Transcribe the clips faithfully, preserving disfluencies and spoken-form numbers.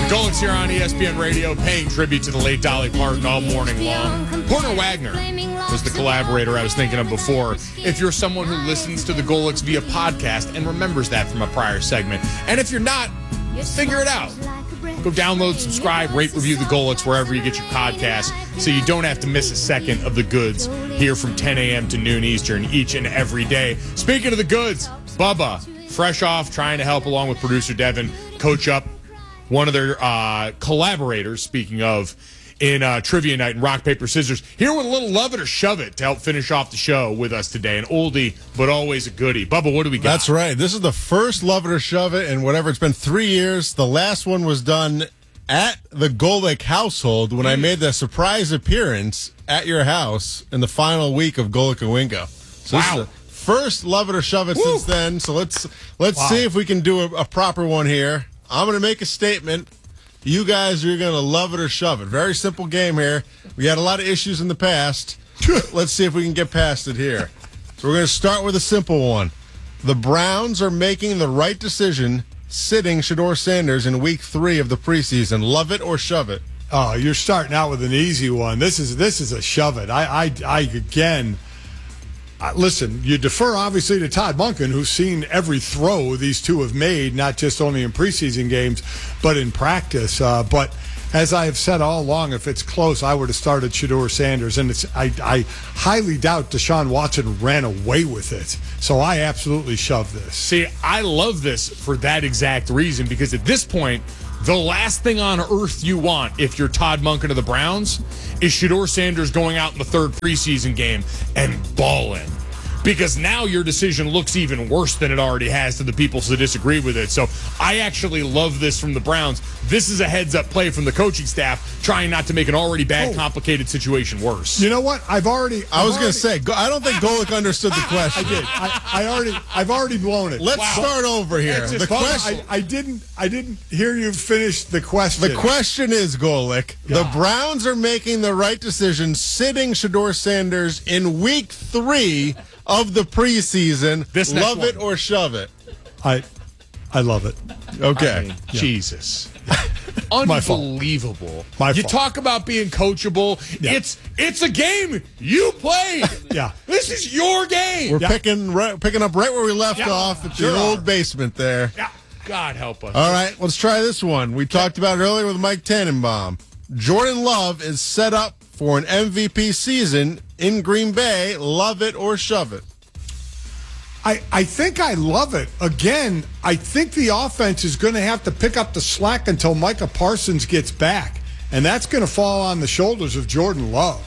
Golics here on E S P N Radio, paying tribute to the late Dolly Parton all morning long. Porter Wagner was the collaborator I was thinking of before. If you're someone who listens to the Golics via podcast and remembers that from a prior segment, and if you're not, figure it out. Go download, subscribe, rate, review the Golics wherever you get your podcasts so you don't have to miss a second of the goods here from ten a.m. to noon Eastern each and every day. Speaking of the goods, Bubba, fresh off, trying to help along with producer Devin coach up one of their uh, collaborators, speaking of, in uh, Trivia Night and Rock, Paper, Scissors. Here with a little Love It or Shove It to help finish off the show with us today. An oldie, but always a goodie. Bubba, what do we got? That's right. This is the first Love It or Shove It in whatever. It's been three years. The last one was done at the Golic household when mm. I made the surprise appearance at your house in the final week of Golic and Wingo. So wow. This is the first Love It or Shove It Woo. Since then. So let's let's wow. see if we can do a, a proper one here. I'm going to make a statement. You guys are going to love it or shove it. Very simple game here. We had a lot of issues in the past. Let's see if we can get past it here. So we're going to start with a simple one. The Browns are making the right decision sitting Shedeur Sanders in week three of the preseason. Love it or shove it? Oh, you're starting out with an easy one. This is this is a shove it. I, I, I again... Uh, listen, you defer obviously to Todd Monken, who's seen every throw these two have made, not just only in preseason games, but in practice. Uh, but as I have said all along, if it's close, I would have started Shedeur Sanders. And it's I, I highly doubt Deshaun Watson ran away with it. So I absolutely shove this. See, I love this for that exact reason, because at this point, the last thing on earth you want if you're Todd Monken of the Browns is Shedeur Sanders going out in the third preseason game and balling. Because now your decision looks even worse than it already has to the people who disagree with it. So I actually love this from the Browns. This is a heads-up play from the coaching staff, trying not to make an already bad, oh. complicated situation worse. You know what? I've already. I've I was going to say. I don't think Golic understood the question. I did. I, I already. I've already blown it. Let's wow. start over here. The question. I, I didn't. I didn't hear you finish the question. The question is, Golic, yeah. the Browns are making the right decision, sitting Shedeur Sanders in week three of the preseason. This love one. it or shove it? I I love it. Okay. I mean, yeah. Jesus. My Unbelievable. Fault. My you fault. talk about being coachable. Yeah. It's it's a game you played. Yeah. This is your game. We're yeah. picking right, picking up right where we left yeah. off at sure the are. old basement there. Yeah. God help us. All right, let's try this one. We talked about it earlier with Mike Tannenbaum. Jordan Love is set up for an M V P season in Green Bay. Love it or shove it? I, I think I love it. Again, I think the offense is going to have to pick up the slack until Micah Parsons gets back. And that's going to fall on the shoulders of Jordan Love.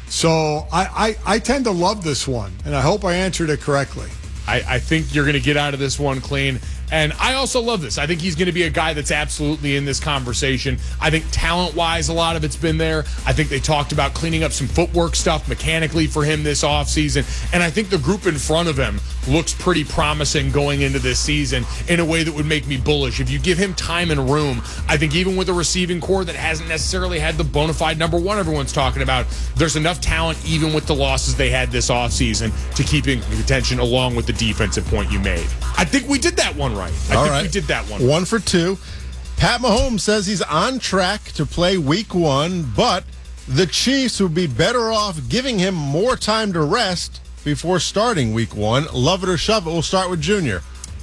So I, I, I tend to love this one, and I hope I answered it correctly. I, I think you're going to get out of this one clean. And I also love this. I think he's going to be a guy that's absolutely in this conversation. I think talent-wise, a lot of it's been there. I think they talked about cleaning up some footwork stuff mechanically for him this offseason. And I think the group in front of him looks pretty promising going into this season in a way that would make me bullish. If you give him time and room, I think even with a receiving core that hasn't necessarily had the bona fide number one everyone's talking about, there's enough talent even with the losses they had this offseason to keep in contention along with the defensive point you made. I think we did that one right. I All think right. we did that one. One for two. Pat Mahomes says he's on track to play week one, but the Chiefs would be better off giving him more time to rest before starting week one. Love it or shove it? We'll start with Junior.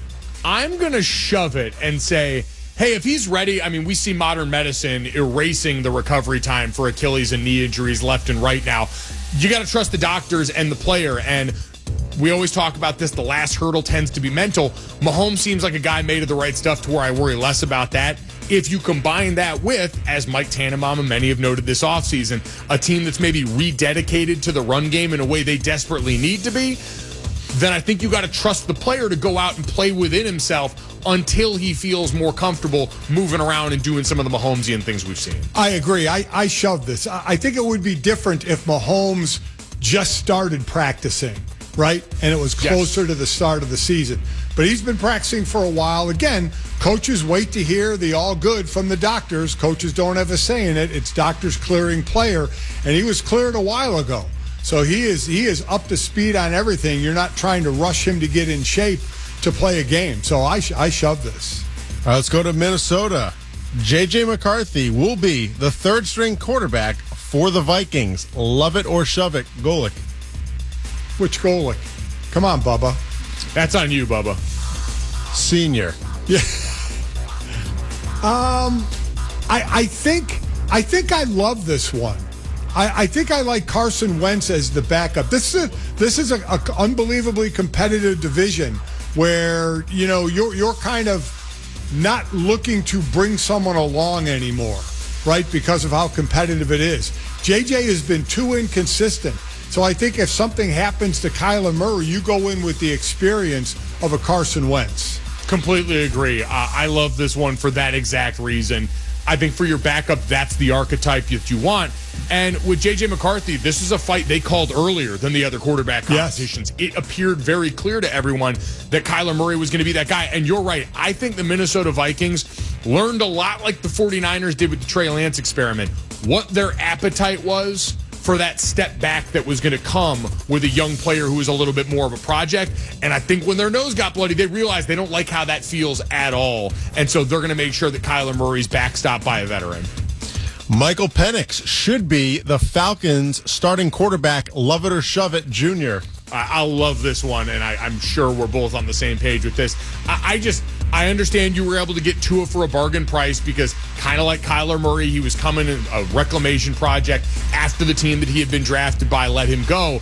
I'm going to shove it and say, hey, if he's ready, I mean, we see modern medicine erasing the recovery time for Achilles and knee injuries left and right now. You got to trust the doctors and the player, and we always talk about this. The last hurdle tends to be mental. Mahomes seems like a guy made of the right stuff to where I worry less about that. If you combine that with, as Mike Tannenbaum and many have noted this offseason, a team that's maybe rededicated to the run game in a way they desperately need to be, then I think you got to trust the player to go out and play within himself until he feels more comfortable moving around and doing some of the Mahomesian things we've seen. I agree. I, I shoved this. I think it would be different if Mahomes just started practicing, right? And it was closer yes. to the start of the season. But he's been practicing for a while. Again, coaches wait to hear the all good from the doctors. Coaches don't have a say in it. It's doctors clearing player. And he was cleared a while ago. So he is he is up to speed on everything. You're not trying to rush him to get in shape to play a game. So I, sh- I shove this. All right, let's go to Minnesota. J J McCarthy will be the third string quarterback for the Vikings. Love it or shove it, Golic. Which Golic? Come on, Bubba. That's on you, Bubba. Senior. Yeah. um, I I think I think I love this one. I, I think I like Carson Wentz as the backup. This is a, this is a, a unbelievably competitive division where you know you're you're kind of not looking to bring someone along anymore, right? Because of how competitive it is. J J has been too inconsistent. So I think if something happens to Kyler Murray, you go in with the experience of a Carson Wentz. Completely agree. Uh, I love this one for that exact reason. I think for your backup, that's the archetype that you want. And with J J McCarthy, this is a fight they called earlier than the other quarterback competitions. Yes. It appeared very clear to everyone that Kyler Murray was going to be that guy. And you're right. I think the Minnesota Vikings learned a lot like the 49ers did with the Trey Lance experiment. What their appetite was for that step back that was going to come with a young player who was a little bit more of a project. And I think when their nose got bloody, they realized they don't like how that feels at all. And so they're going to make sure that Kyler Murray's backstopped by a veteran. Michael Penix should be the Falcons' starting quarterback, love it or shove it, Junior. I, I love this one, and I, I'm sure we're both on the same page with this. I, I just, I understand you were able to get Tua for a bargain price because kind of like Kyler Murray, he was coming in a reclamation project after the team that he had been drafted by let him go.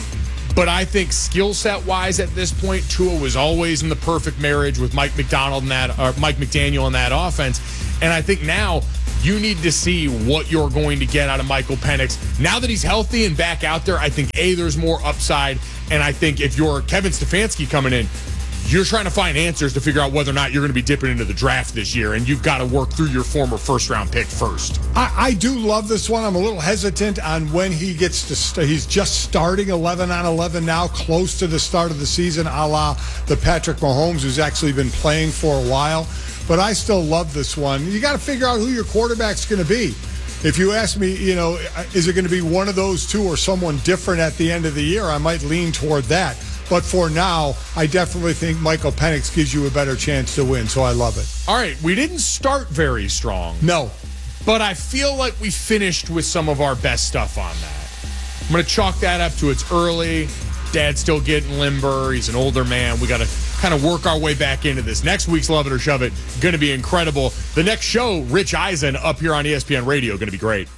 But I think skill set wise at this point, Tua was always in the perfect marriage with Mike McDonald and that, or Mike McDaniel in that offense. And I think now you need to see what you're going to get out of Michael Penix. Now that he's healthy and back out there, I think, A, there's more upside. And I think if you're Kevin Stefanski coming in, you're trying to find answers to figure out whether or not you're going to be dipping into the draft this year, and you've got to work through your former first-round pick first. I, I do love this one. I'm a little hesitant on when he gets to st- he's just starting eleven on eleven now, close to the start of the season, a la the Patrick Mahomes, who's actually been playing for a while. But I still love this one. You got to figure out who your quarterback's going to be. If you ask me, you know, is it going to be one of those two or someone different at the end of the year, I might lean toward that. But for now, I definitely think Michael Penix gives you a better chance to win, so I love it. All right, we didn't start very strong. No. But I feel like we finished with some of our best stuff on that. I'm going to chalk that up to it's early. Dad's still getting limber. He's an older man. We got to kind of work our way back into this. Next week's Love It or Shove It, going to be incredible. The next show, Rich Eisen up here on E S P N Radio, going to be great.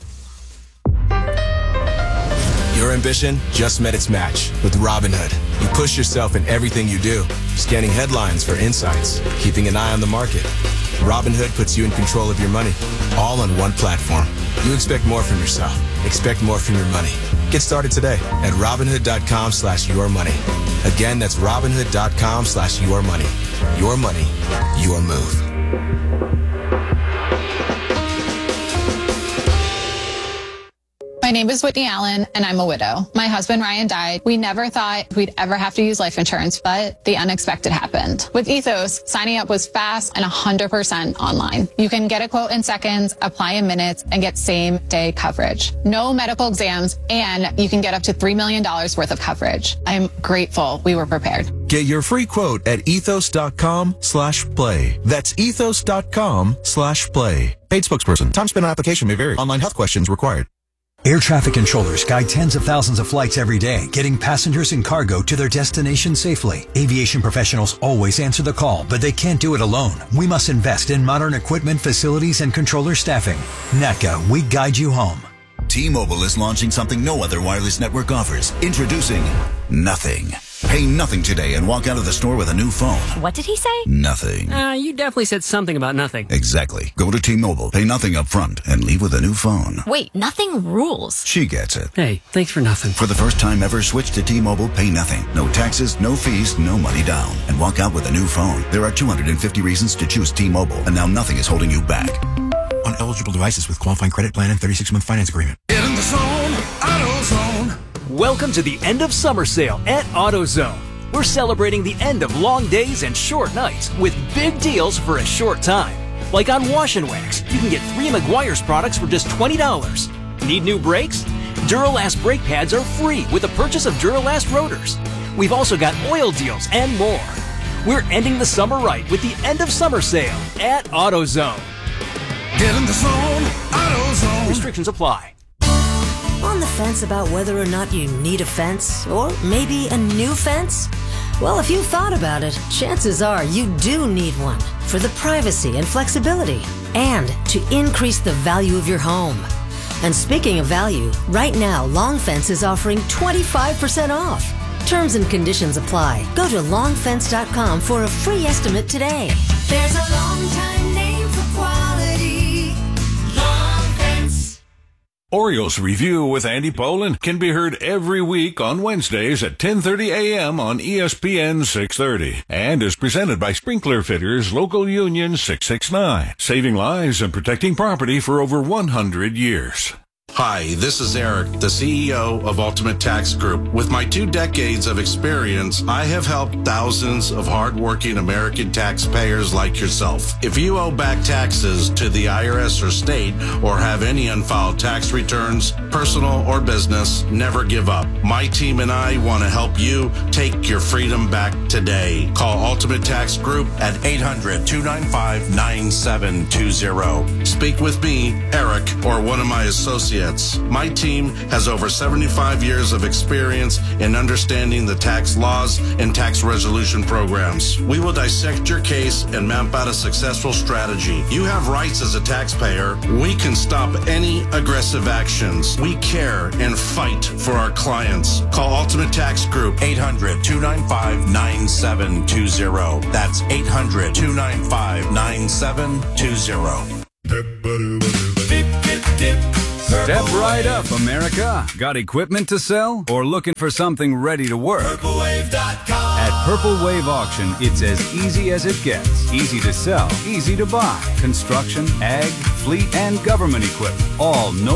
Your ambition just met its match with Robinhood. You push yourself in everything you do, scanning headlines for insights, keeping an eye on the market. Robinhood puts you in control of your money, all on one platform. You expect more from yourself. Expect more from your money. Get started today at Robinhood.com slash your money. Again, that's Robinhood.com slash your money. Your money, your move. My name is Whitney Allen, and I'm a widow. My husband, Ryan, died. We never thought we'd ever have to use life insurance, but the unexpected happened. With Ethos, signing up was fast and one hundred percent online. You can get a quote in seconds, apply in minutes, and get same-day coverage. No medical exams, and you can get up to three million dollars worth of coverage. I'm grateful we were prepared. Get your free quote at ethos.com slash play. That's ethos.com slash play. Paid spokesperson. Time spent on application may vary. Online health questions required. Air traffic controllers guide tens of thousands of flights every day, getting passengers and cargo to their destination safely. Aviation professionals always answer the call, but they can't do it alone. We must invest in modern equipment, facilities, and controller staffing. N A T C A, we guide you home. T-Mobile is launching something no other wireless network offers. Introducing Nothing. Pay nothing today and walk out of the store with a new phone. What did he say? Nothing. Uh, you definitely said something about nothing. Exactly. Go to T-Mobile, pay nothing up front, and leave with a new phone. Wait, nothing rules. She gets it. Hey, thanks for nothing. For the first time ever, switch to T-Mobile, pay nothing. No taxes, no fees, no money down. And walk out with a new phone. There are two hundred fifty reasons to choose T-Mobile, and now nothing is holding you back. On eligible devices with qualifying credit plan and thirty-six month finance agreement. Get in the zone, AutoZone. Welcome to the end of summer sale at AutoZone. We're celebrating the end of long days and short nights with big deals for a short time. Like on Wash and Wax, you can get three Meguiar's products for just twenty dollars. Need new brakes? Duralast brake pads are free with the purchase of Duralast rotors. We've also got oil deals and more. We're ending the summer right with the end of summer sale at AutoZone. Get in the zone, AutoZone. Restrictions apply. On the fence about whether or not you need a fence, or maybe a new fence? Well, if you've thought about it, chances are you do need one for the privacy and flexibility, and to increase the value of your home. And speaking of value, right now, Long Fence is offering twenty-five percent off. Terms and conditions apply. Go to long fence dot com for a free estimate today. There's a long time name for quality. Long Fence. Orioles Review with Andy Poland can be heard every week on Wednesdays at ten thirty a.m. on E S P N six thirty and is presented by Sprinkler Fitters Local Union six six nine, saving lives and protecting property for over one hundred years. Hi, this is Eric, the C E O of Ultimate Tax Group. With my two decades of experience, I have helped thousands of hardworking American taxpayers like yourself. If you owe back taxes to the I R S or state, or have any unfiled tax returns, personal or business, never give up. My team and I want to help you take your freedom back today. Call Ultimate Tax Group at eight hundred, two nine five, nine seven two zero. Speak with me, Eric, or one of my associates. My team has over seventy-five years of experience in understanding the tax laws and tax resolution programs. We will dissect your case and map out a successful strategy. You have rights as a taxpayer. We can stop any aggressive actions. We care and fight for our clients. Call Ultimate Tax Group, eight hundred, two nine five, nine seven two zero. That's eight hundred, two nine five, nine seven two zero. Step right up, America. Got equipment to sell or looking for something ready to work? Purple Wave dot com. At Purple Wave Auction, it's as easy as it gets. Easy to sell, easy to buy. Construction, ag, fleet, and government equipment. All no